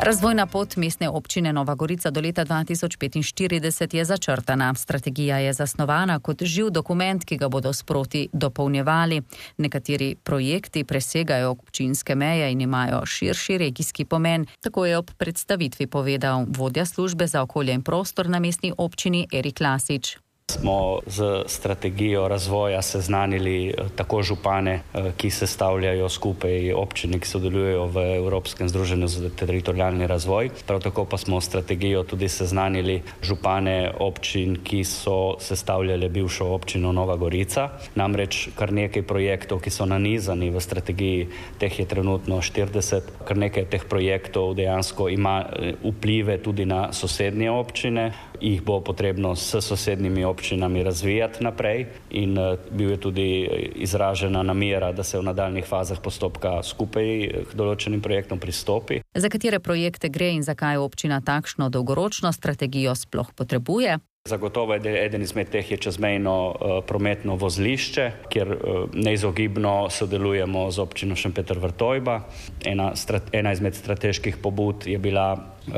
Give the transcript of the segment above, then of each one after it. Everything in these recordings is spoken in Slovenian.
Razvojna pot mestne občine Nova Gorica do leta 2045 je začrtana. Strategija je zasnovana kot živ dokument, ki ga bodo sproti dopolnjevali. Nekateri projekti presegajo občinske meje in imajo širši regijski pomen. Tako je ob predstavitvi povedal vodja službe za okolje in prostor na mestni občini Erik Lasič. Smo z strategijo razvoja seznanili tako župane, ki sestavljajo skupaj občine, ki sodelujejo v Evropskem združenju za teritorialni razvoj. Prav tako pa smo strategijo tudi seznanili župane občin, ki so sestavljale bivšo občino Nova Gorica. Namreč kar nekaj projektov, ki so nanizani v strategiji, teh je trenutno 40. Kar nekaj teh projektov dejansko ima vplive tudi na sosednje občine. Jih bo potrebno s sosednjimi občinami razvijati naprej in bil je tudi izražena namera, da se v nadaljnih fazah postopka skupaj k določenim projektom pristopi. Za katere projekte gre in zakaj občina takšno dolgoročno strategijo sploh potrebuje? Zagotovo eden izmed teh je čezmejno prometno vozlišče, kjer neizogibno sodelujemo z občino Šempeter-Vrtojba. Ena izmed strateških pobud je bila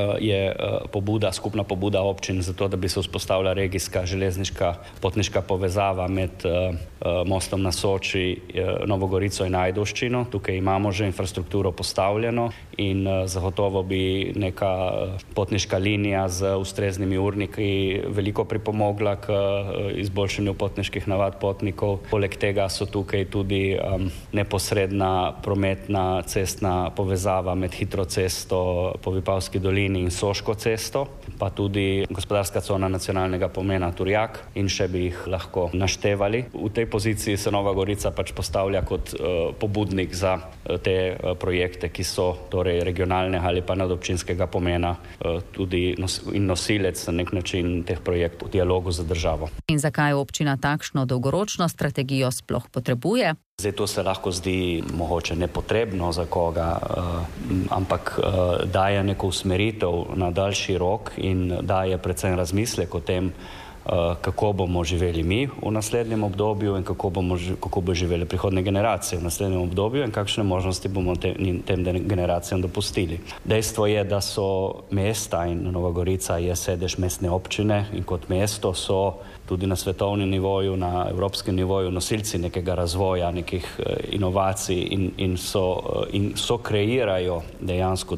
skupna pobuda občin za to, da bi se vzpostavila regijska železniška potniška povezava med mostom na Soči, Novo Gorico in Ajdovščino. Tukaj imamo že infrastrukturo postavljeno in zagotovo bi neka potniška linija z ustreznimi urniki veliko pripomogla k izboljšanju potniških navad potnikov. Poleg tega so tukaj tudi neposredna prometna cestna povezava med hitro cesto po Vipavski dolini in Soško cesto, pa tudi gospodarska cona nacionalnega pomena Turjak in še bi jih lahko naštevali. V tej poziciji se Nova Gorica postavlja kot pobudnik za te projekte, ki so torej regionalnega ali pa nadobčinskega pomena, tudi in nosilec na nek način teh projektov v dialogu z državo. In zakaj občina takšno dolgoročno strategijo sploh potrebuje? Zdaj to se lahko zdi mogoče nepotrebno za koga, ampak daje neko usmeritev na daljši rok in daje predvsem razmislek o tem, kako bomo živeli mi v naslednjem obdobju in kako bo živeli prihodne generacije v naslednjem obdobju in kakšne možnosti bomo tem generacijam dopustili. Dejstvo je, da so mesta in Nova Gorica je sedež mestne občine in kot mesto so tudi na svetovnem nivoju, na evropskem nivoju nosilci nekega razvoja, nekih inovacij in so kreirajo dejansko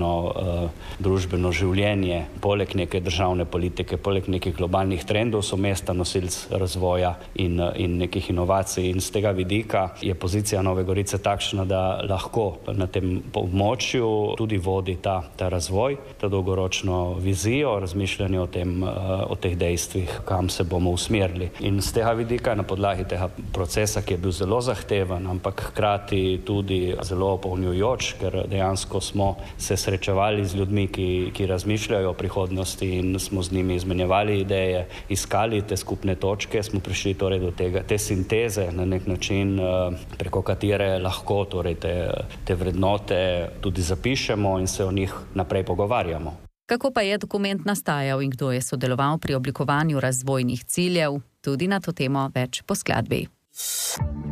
družbeno življenje. Poleg neke državne politike, poleg nekih globalnih trendov so mesta nosilc razvoja in nekih inovacij. In z tega vidika je pozicija Nove Gorice takšna, da lahko na tem območju tudi vodi ta razvoj, ta dolgoročno vizijo, razmišljanje o teh dejstvih, kam se bomo usmerili. In z tega vidika, na podlagi tega procesa, ki je bil zelo zahteven, ampak hkrati tudi zelo opolnjujoč, ker dejansko smo se srečevali z ljudmi, ki razmišljajo o prihodnosti in smo z njimi izmenjevali ideje, iskali te skupne točke, smo prišli torej do te sinteze na nek način, preko katere lahko torej te vrednote tudi zapišemo in se o njih naprej pogovarjamo. Kako pa je dokument nastajal in kdo je sodeloval pri oblikovanju razvojnih ciljev? Tudi na to temo več po skladbi.